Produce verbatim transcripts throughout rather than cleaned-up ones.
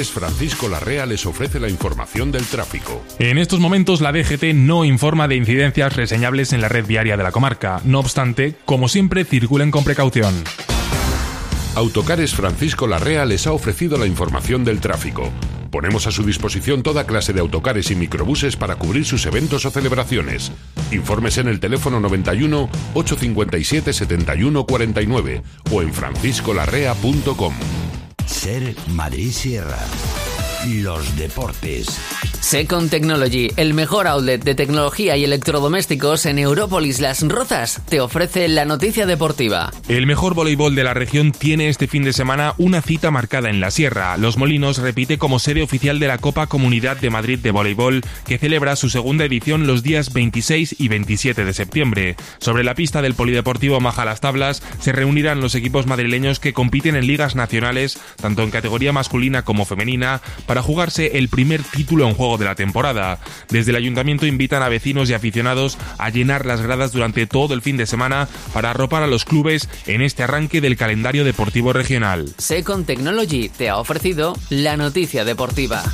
Autocares Francisco Larrea les ofrece la información del tráfico. En estos momentos la D G T no informa de incidencias reseñables en la red viaria de la comarca. No obstante, como siempre, circulen con precaución. Autocares Francisco Larrea les ha ofrecido la información del tráfico. Ponemos a su disposición toda clase de autocares y microbuses para cubrir sus eventos o celebraciones. Informes en el teléfono noventa y uno, ochocientos cincuenta y siete, setenta y uno cuarenta y nueve o en francisco larrea punto com. Ser Madrid Sierra. Los deportes. Second Technology, el mejor outlet de tecnología y electrodomésticos en Európolis Las Rozas, te ofrece la noticia deportiva. El mejor voleibol de la región tiene este fin de semana una cita marcada en la Sierra. Los Molinos repite como sede oficial de la Copa Comunidad de Madrid de Voleibol, que celebra su segunda edición los días veintiséis y veintisiete de septiembre. Sobre la pista del Polideportivo Majalastablas se reunirán los equipos madrileños que compiten en ligas nacionales, tanto en categoría masculina como femenina, para jugarse el primer título en juego de la temporada. Desde el ayuntamiento invitan a vecinos y aficionados a llenar las gradas durante todo el fin de semana para arropar a los clubes en este arranque del calendario deportivo regional. Second Technology te ha ofrecido la noticia deportiva.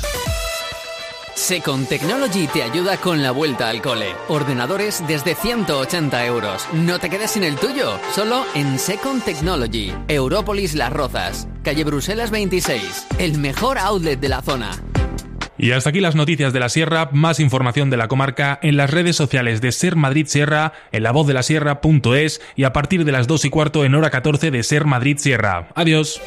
Second Technology te ayuda con la vuelta al cole. Ordenadores desde ciento ochenta euros. No te quedes sin el tuyo, solo en Second Technology. Európolis Las Rozas, calle Bruselas veintiséis, el mejor outlet de la zona. Y hasta aquí las noticias de la Sierra. Más información de la comarca en las redes sociales de Ser Madrid Sierra, en la voz de la sierra punto es y a partir de las dos y cuarto en hora catorce de Ser Madrid Sierra. Adiós.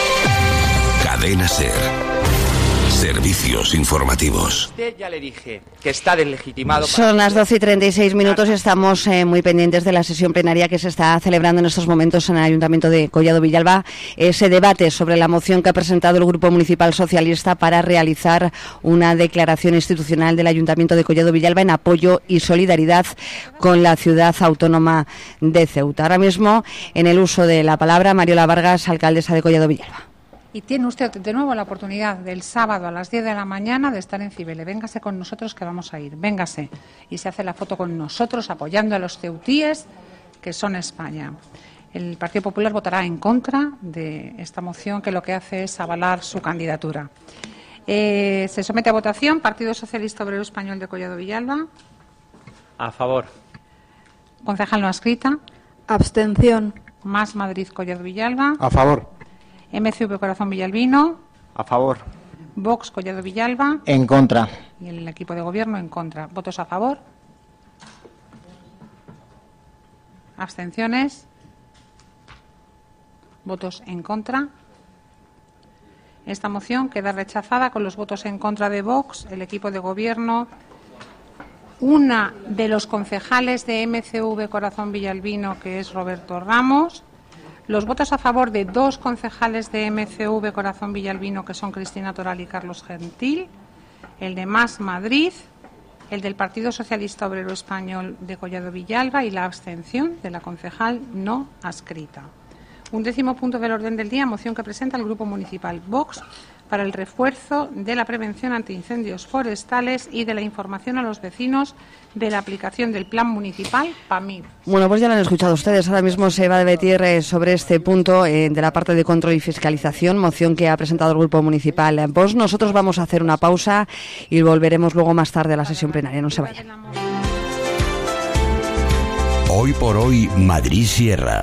Cadena Ser. Servicios informativos. Usted ya le dije que está deslegitimado. Son las doce y treinta y seis minutos y estamos eh, muy pendientes de la sesión plenaria que se está celebrando en estos momentos en el Ayuntamiento de Collado Villalba. Ese debate sobre la moción que ha presentado el Grupo Municipal Socialista para realizar una declaración institucional del Ayuntamiento de Collado Villalba en apoyo y solidaridad con la ciudad autónoma de Ceuta. Ahora mismo, en el uso de la palabra, Mariola Vargas, alcaldesa de Collado Villalba. Y tiene usted de nuevo la oportunidad del sábado a las diez de la mañana de estar en Cibele. Véngase con nosotros que vamos a ir, véngase. Y se hace la foto con nosotros apoyando a los ceutíes que son España. El Partido Popular votará en contra de esta moción que lo que hace es avalar su candidatura. Eh, se somete a votación Partido Socialista Obrero Español de Collado Villalba. A favor. Concejal no adscrita. Abstención. Más Madrid Collado Villalba. A favor. M C V Corazón Villalbino. A favor. Vox Collado Villalba. En contra. Y el equipo de gobierno en contra. ¿Votos a favor? ¿Abstenciones? ¿Votos en contra? Esta moción queda rechazada con los votos en contra de Vox, el equipo de gobierno, una de los concejales de M C V Corazón Villalbino, que es Roberto Ramos, los votos a favor de dos concejales de M C V Corazón Villalbino, que son Cristina Toral y Carlos Gentil, el de Más Madrid, el del Partido Socialista Obrero Español de Collado Villalba y la abstención de la concejal no adscrita. Un décimo punto del orden del día, moción que presenta el Grupo Municipal Vox para el refuerzo de la prevención ante incendios forestales y de la información a los vecinos de la aplicación del Plan Municipal P A M I. Bueno, pues ya lo han escuchado ustedes. Ahora mismo se va a debatir eh, sobre este punto eh, de la parte de control y fiscalización, moción que ha presentado el Grupo Municipal Vox. Nosotros vamos a hacer una pausa y volveremos luego más tarde a la sesión plenaria. No se vayan. Hoy por hoy, Madrid Sierra.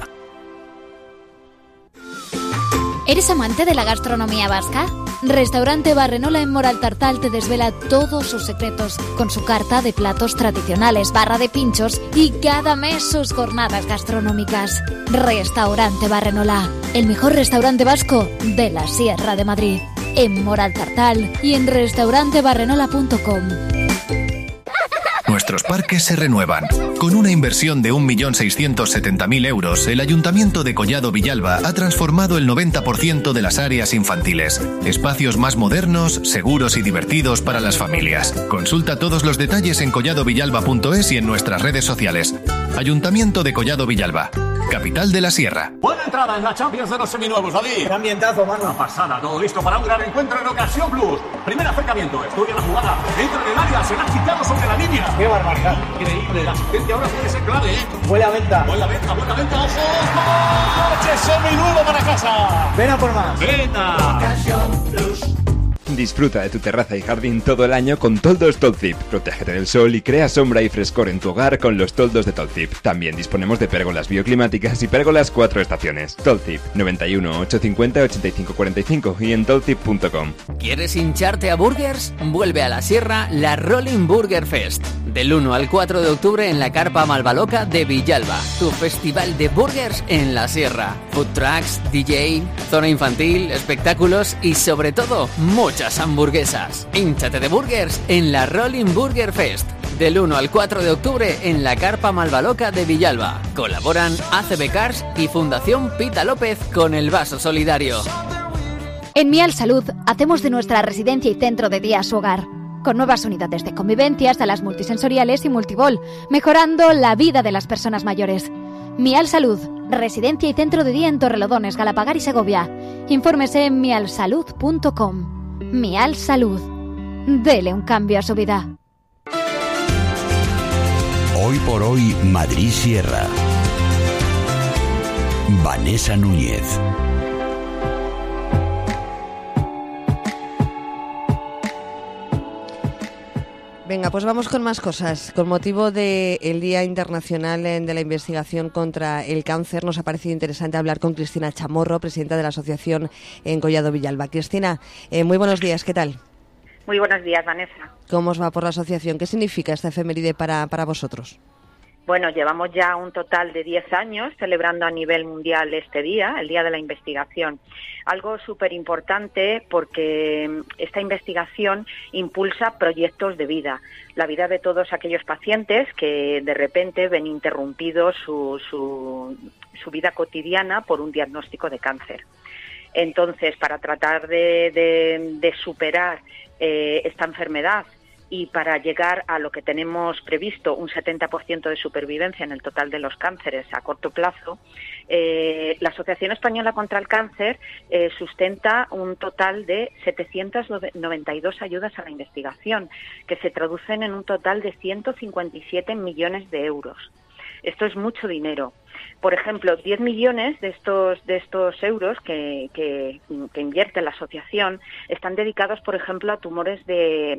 ¿Eres amante de la gastronomía vasca? Restaurante Barrenola en Moraltartal te desvela todos sus secretos con su carta de platos tradicionales, barra de pinchos y cada mes sus jornadas gastronómicas. Restaurante Barrenola, el mejor restaurante vasco de la Sierra de Madrid. En Moraltartal y en restaurante barrenola punto com. Nuestros parques se renuevan. Con una inversión de un millón seiscientos setenta mil euros, el Ayuntamiento de Collado Villalba ha transformado el noventa por ciento de las áreas infantiles. Espacios más modernos, seguros y divertidos para las familias. Consulta todos los detalles en collado villalba punto es y en nuestras redes sociales. Ayuntamiento de Collado Villalba, capital de la Sierra. Buena entrada en la Champions de los seminuevos, David. ¡Qué ambientazo, mano! Una pasada, todo listo para un gran encuentro en Ocasión Plus. Primer acercamiento, estudia la jugada, entra en el área, se la ha quitado sobre la línea. ¡Qué barbaridad! Increíble, la asistencia ahora puede ser clave, ¿eh? Buena venta. Buena venta, buena venta, ¡ojo! ¡Coche seminuevo para casa! ¡Ven a por más! ¡Venta! Disfruta de tu terraza y jardín todo el año con toldos Tolzip. Protégete del sol y crea sombra y frescor en tu hogar con los toldos de Tolzip. También disponemos de pérgolas bioclimáticas y pérgolas cuatro estaciones. Tolzip, noventa y uno, ochocientos cincuenta, ochenta y cinco cuarenta y cinco y en tolzip punto com. ¿Quieres hincharte a burgers? Vuelve a la Sierra la Rolling Burger Fest. Del uno al cuatro de octubre en la Carpa Malvaloca de Villalba. Tu festival de burgers en la Sierra. Food trucks, D J, zona infantil, espectáculos y sobre todo muchas hamburguesas. Hínchate de burgers en la Rolling Burger Fest. Del uno al cuatro de octubre en la Carpa Malvaloca de Villalba. Colaboran A C B Cars y Fundación Pita López con el Vaso Solidario. En Mial Salud hacemos de nuestra residencia y centro de día su hogar, con nuevas unidades de convivencia, salas multisensoriales y multibol, mejorando la vida de las personas mayores. Mial Salud, residencia y centro de día en Torrelodones, Galapagar y Segovia. Infórmese en mial salud punto com. Mial Salud. Dele un cambio a su vida. Hoy por hoy, Madrid Sierra. Vanessa Núñez. Venga, pues vamos con más cosas. Con motivo del Día Internacional de la Investigación contra el Cáncer, nos ha parecido interesante hablar con Cristina Chamorro, presidenta de la Asociación en Collado Villalba. Cristina, eh, muy buenos días, ¿qué tal? Muy buenos días, Vanessa. ¿Cómo os va por la asociación? ¿Qué significa esta efeméride para, para vosotros? Bueno, llevamos ya un total de diez años celebrando a nivel mundial este día, el Día de la Investigación. Algo súper importante porque esta investigación impulsa proyectos de vida, la vida de todos aquellos pacientes que de repente ven interrumpido su, su, su vida cotidiana por un diagnóstico de cáncer. Entonces, para tratar de, de, de superar eh, esta enfermedad, y para llegar a lo que tenemos previsto, un setenta por ciento de supervivencia en el total de los cánceres a corto plazo, eh, la Asociación Española contra el Cáncer eh, sustenta un total de setecientas noventa y dos ayudas a la investigación, que se traducen en un total de ciento cincuenta y siete millones de euros. Esto es mucho dinero. Por ejemplo, diez millones de estos de estos euros que, que, que invierte la asociación están dedicados, por ejemplo, a tumores de,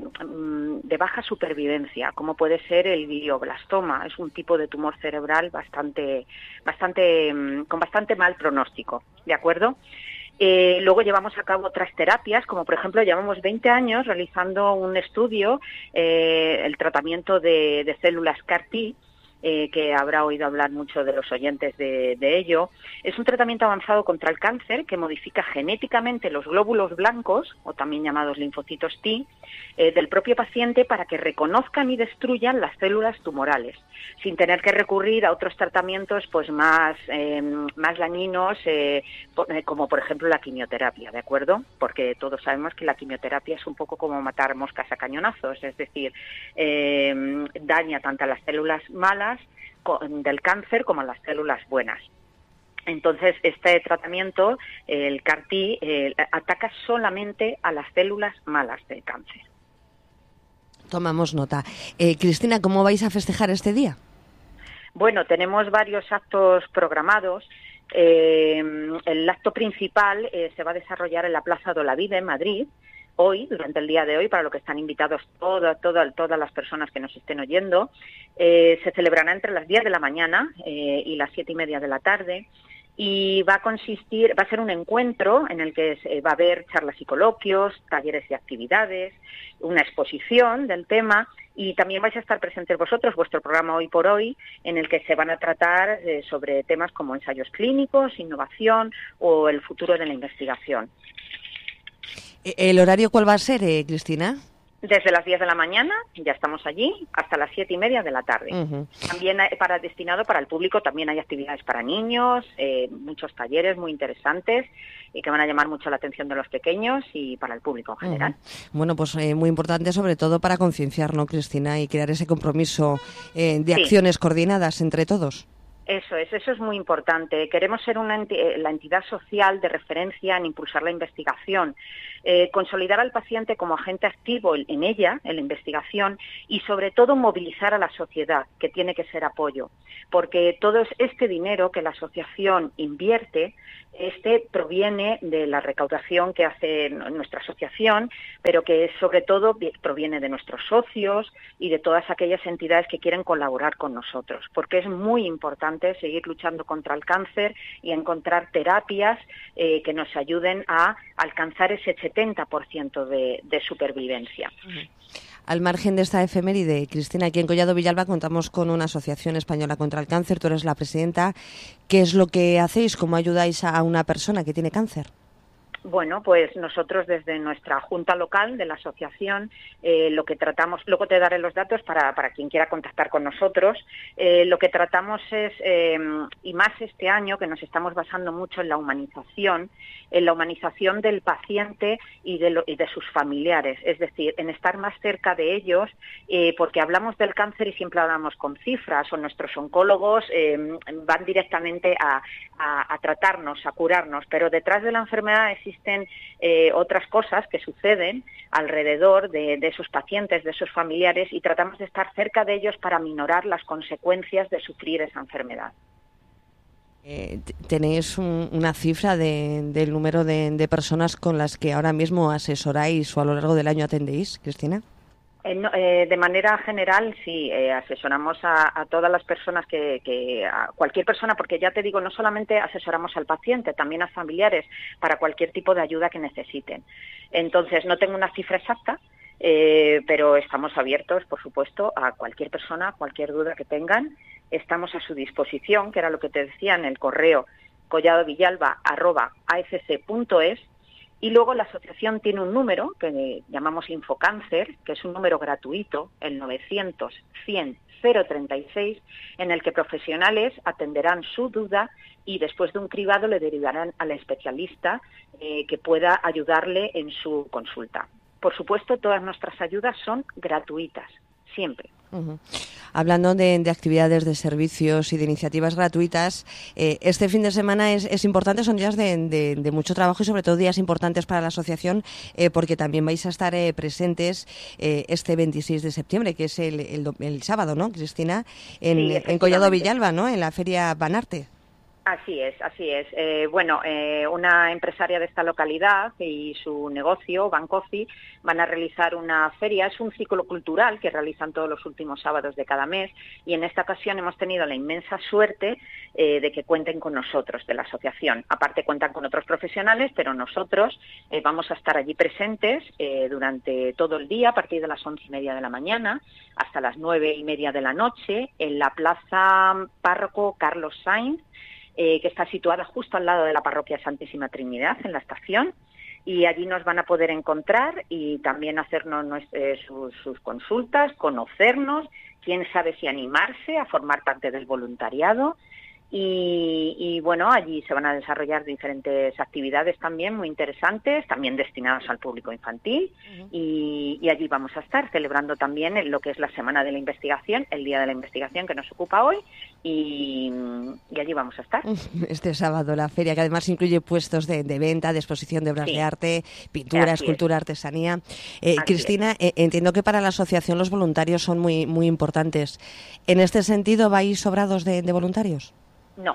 de baja supervivencia, como puede ser el glioblastoma. Es un tipo de tumor cerebral bastante, bastante, con bastante mal pronóstico, ¿de acuerdo? Eh, luego llevamos a cabo otras terapias, como por ejemplo llevamos veinte años realizando un estudio, eh, el tratamiento de, de células C A R T, Eh, que habrá oído hablar mucho de los oyentes de, de ello. Es un tratamiento avanzado contra el cáncer que modifica genéticamente los glóbulos blancos, o también llamados linfocitos T, eh, del propio paciente para que reconozcan y destruyan las células tumorales, sin tener que recurrir a otros tratamientos pues más, eh, más dañinos, eh, como por ejemplo la quimioterapia, ¿de acuerdo? Porque todos sabemos que la quimioterapia es un poco como matar moscas a cañonazos, es decir, eh, daña tanto a las células malas del cáncer como a las células buenas. Entonces, este tratamiento, el C A R T, eh, ataca solamente a las células malas del cáncer. Tomamos nota. Eh, Cristina, ¿cómo vais a festejar este día? Bueno, tenemos varios actos programados. Eh, el acto principal eh, se va a desarrollar en la Plaza de Olavide, en Madrid, hoy, durante el día de hoy, para lo que están invitados todo, todo, todas las personas que nos estén oyendo. Eh, se celebrará entre las diez de la mañana eh, y las siete y media de la tarde, y va a consistir, va a ser un encuentro en el que se, va a haber charlas y coloquios, talleres y actividades, una exposición del tema, y también vais a estar presentes vosotros, vuestro programa Hoy por Hoy, en el que se van a tratar eh, sobre temas como ensayos clínicos, innovación o el futuro de la investigación. ¿El horario cuál va a ser, eh, Cristina? Desde las diez de la mañana, ya estamos allí, hasta las siete y media de la tarde. Uh-huh. También hay, para destinado para el público, también hay actividades para niños, eh, muchos talleres muy interesantes y que van a llamar mucho la atención de los pequeños y para el público en general. Uh-huh. Bueno, pues eh, muy importante sobre todo para concienciar, ¿no, Cristina? Y crear ese compromiso eh, de sí. acciones coordinadas entre todos. Eso es, eso es muy importante. Queremos ser una enti- la entidad social de referencia en impulsar la investigación, eh, consolidar al paciente como agente activo en ella, en la investigación, y sobre todo movilizar a la sociedad, que tiene que ser apoyo. Porque todo este dinero que la asociación invierte, este proviene de la recaudación que hace nuestra asociación, pero que sobre todo proviene de nuestros socios y de todas aquellas entidades que quieren colaborar con nosotros, porque es muy importante seguir luchando contra el cáncer y encontrar terapias eh, que nos ayuden a alcanzar ese setenta por ciento de, de supervivencia. Uh-huh. Al margen de esta efeméride, Cristina, aquí en Collado Villalba contamos con una asociación española contra el cáncer, tú eres la presidenta. ¿Qué es lo que hacéis? ¿Cómo ayudáis a una persona que tiene cáncer? Bueno, pues nosotros desde nuestra junta local de la asociación eh, lo que tratamos, luego te daré los datos para, para quien quiera contactar con nosotros, eh, lo que tratamos es, eh, y más este año, que nos estamos basando mucho en la humanización, en la humanización del paciente y de, lo, y de sus familiares, es decir, en estar más cerca de ellos, eh, porque hablamos del cáncer y siempre hablamos con cifras, o nuestros oncólogos eh, van directamente a, a, a tratarnos, a curarnos, pero detrás de la enfermedad existe Existen eh, otras cosas que suceden alrededor de, de esos pacientes, de esos familiares, y tratamos de estar cerca de ellos para minorar las consecuencias de sufrir esa enfermedad. Eh, ¿Tenéis un, una cifra de, del número de, de personas con las que ahora mismo asesoráis o a lo largo del año atendéis, Cristina? Eh, no, eh, de manera general, sí, eh, asesoramos a, a todas las personas, que, que a cualquier persona, porque ya te digo, no solamente asesoramos al paciente, también a familiares, para cualquier tipo de ayuda que necesiten. Entonces, no tengo una cifra exacta, eh, pero estamos abiertos, por supuesto, a cualquier persona, cualquier duda que tengan. Estamos a su disposición, que era lo que te decía en el correo colladovillalba arroba a f c punto es. Y luego la asociación tiene un número que llamamos Infocáncer, que es un número gratuito, el novecientos cien cero treinta y seis, en el que profesionales atenderán su duda y después de un cribado le derivarán al especialista eh, que pueda ayudarle en su consulta. Por supuesto, todas nuestras ayudas son gratuitas, siempre. Uh-huh. Hablando de, de actividades, de servicios y de iniciativas gratuitas, eh, este fin de semana es, es importante, son días de, de, de mucho trabajo y sobre todo días importantes para la asociación, eh, porque también vais a estar eh, presentes eh, este veintiséis de septiembre, que es el, el, el sábado, ¿no, Cristina? En, Sí, en Collado Villalba, ¿no? En la Feria Banarte. Así es, así es. Eh, bueno, eh, una empresaria de esta localidad y su negocio, Bancofi, van a realizar una feria. Es un ciclo cultural que realizan todos los últimos sábados de cada mes, y en esta ocasión hemos tenido la inmensa suerte eh, de que cuenten con nosotros, de la asociación. Aparte cuentan con otros profesionales, pero nosotros eh, vamos a estar allí presentes eh, durante todo el día, a partir de las once y media de la mañana hasta las nueve y media de la noche, en la Plaza Párroco Carlos Sainz, Eh, que está situada justo al lado de la parroquia Santísima Trinidad, en la estación, y allí nos van a poder encontrar y también hacernos eh, sus, sus consultas, conocernos, quién sabe si animarse a formar parte del voluntariado. Y, y bueno, allí se van a desarrollar diferentes actividades también muy interesantes, también destinadas al público infantil, uh-huh. y, y allí vamos a estar celebrando también lo que es la Semana de la Investigación, el Día de la Investigación que nos ocupa hoy, y, y allí vamos a estar. Este sábado la feria, que además incluye puestos de, de venta, de exposición de obras sí. de arte, pintura, Así escultura, es. artesanía. Eh, Cristina, eh, entiendo que para la asociación los voluntarios son muy, muy importantes. ¿En este sentido vais sobrados de, de voluntarios? No,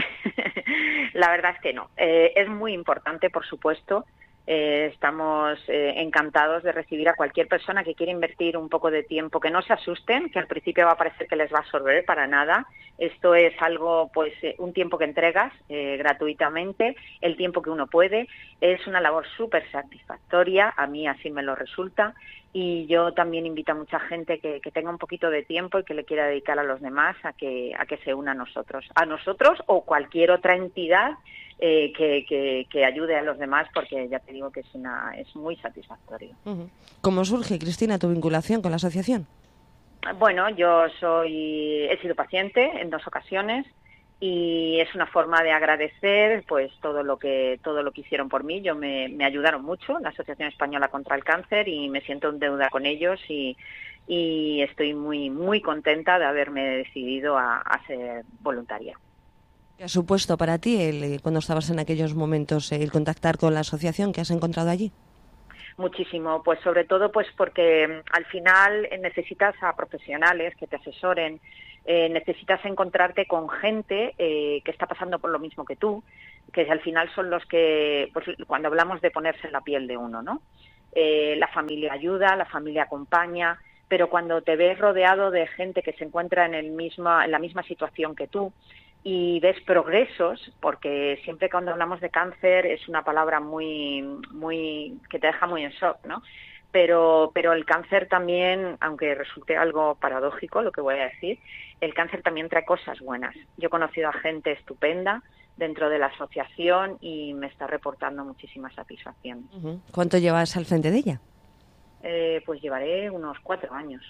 la verdad es que no. Eh, es muy importante, por supuesto. Eh, estamos eh, encantados de recibir a cualquier persona que quiera invertir un poco de tiempo, que no se asusten, que al principio va a parecer que les va a absorber, para nada. Esto es algo, pues, eh, un tiempo que entregas eh, gratuitamente, el tiempo que uno puede. Es una labor súper satisfactoria, a mí así me lo resulta. Y yo también invito a mucha gente que, que tenga un poquito de tiempo y que le quiera dedicar a los demás a que, a que se una a nosotros. A nosotros o cualquier otra entidad eh, que, que, que ayude a los demás, porque ya te digo que es, una, es muy satisfactorio. Uh-huh. ¿Cómo surge, Cristina, tu vinculación con la asociación? Bueno, yo soy he sido paciente en dos ocasiones. Y es una forma de agradecer pues todo lo que todo lo que hicieron por mí. Yo me, me ayudaron mucho, la Asociación Española contra el Cáncer, y me siento en deuda con ellos, y, y estoy muy, muy contenta de haberme decidido a, a ser voluntaria. ¿Qué ha supuesto para ti, el, cuando estabas en aquellos momentos, el contactar con la asociación que has encontrado allí? Muchísimo, pues sobre todo pues porque al final necesitas a profesionales que te asesoren, eh, necesitas encontrarte con gente eh, que está pasando por lo mismo que tú, que al final son los que, pues cuando hablamos de ponerse en la piel de uno, ¿no? Eh, la familia ayuda, la familia acompaña, pero cuando te ves rodeado de gente que se encuentra en el mismo, en la misma situación que tú, y ves progresos, porque siempre cuando hablamos de cáncer es una palabra muy, muy que te deja muy en shock, ¿no? Pero, pero el cáncer también, aunque resulte algo paradójico lo que voy a decir, el cáncer también trae cosas buenas. Yo he conocido a gente estupenda dentro de la asociación y me está reportando muchísima satisfacción. Uh-huh. ¿Cuánto llevas al frente de ella? Eh, pues llevaré unos cuatro años.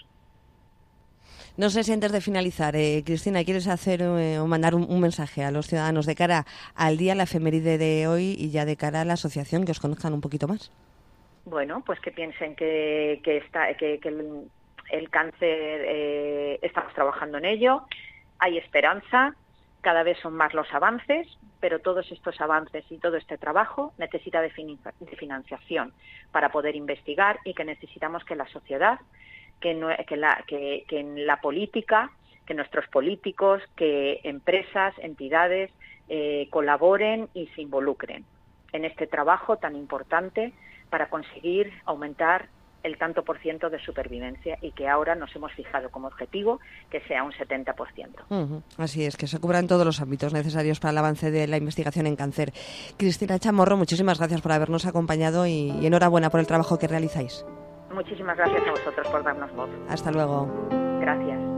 No sé si antes de finalizar, eh, Cristina, ¿quieres hacer eh, o mandar un, un mensaje a los ciudadanos de cara al día, la efeméride de hoy y ya de cara a la asociación, que os conozcan un poquito más? Bueno, pues que piensen que, que, está, que, que el, el cáncer, eh, estamos trabajando en ello, hay esperanza, cada vez son más los avances, pero todos estos avances y todo este trabajo necesita de, fin, de financiación para poder investigar y que necesitamos que la sociedad, que, no, que, la, que, que en la política, que nuestros políticos, que empresas, entidades eh, colaboren y se involucren en este trabajo tan importante para conseguir aumentar el tanto por ciento de supervivencia y que ahora nos hemos fijado como objetivo que sea un setenta por ciento. Uh-huh. Así es, que se cubran todos los ámbitos necesarios para el avance de la investigación en cáncer. Cristina Chamorro, muchísimas gracias por habernos acompañado y, y enhorabuena por el trabajo que realizáis. Muchísimas gracias a vosotros por darnos voz. Hasta luego. Gracias.